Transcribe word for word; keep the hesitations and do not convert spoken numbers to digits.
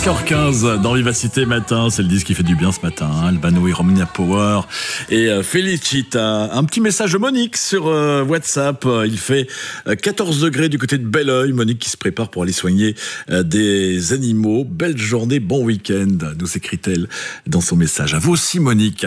cinq heures quinze dans Vivacité Matin, c'est le disque qui fait du bien ce matin, hein. Albano et Romina Power et euh, Felicita. Un petit message de Monique sur euh, WhatsApp, il fait euh, quatorze degrés du côté de Belleuil. Monique qui se prépare pour aller soigner euh, des animaux. Belle journée, bon week-end, nous écrit-elle dans son message. À vous aussi Monique.